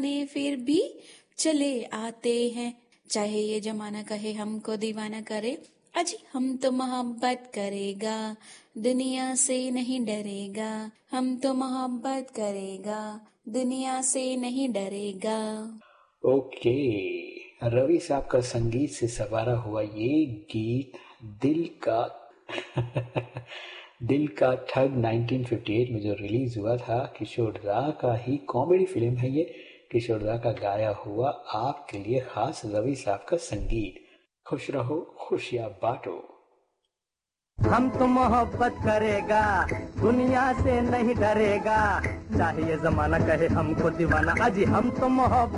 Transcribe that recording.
दीवाने फिर भी चले आते हैं। चाहे ये जमाना कहे हमको दीवाना करे, अजी हम तो मोहब्बत करेगा, दुनिया से नहीं डरेगा। हम तो मोहब्बत करेगा, दुनिया से नहीं डरेगा। ओके, रवि साहब का संगीत से सवारा हुआ ये गीत दिल का दिल का ठग 1958 में जो रिलीज हुआ था, किशोर दा का ही कॉमेडी फिल्म है ये। किशोर दा का गाया हुआ आपके लिए खास रवि साहब का संगीत। खुश रहो खुशियां बांटो। हम तो मोहब्बत करेगा, दुनिया से नहीं डरेगा। चाहे ये जमाना कहे हमको दीवाना, अजी हम तो मोहब्बत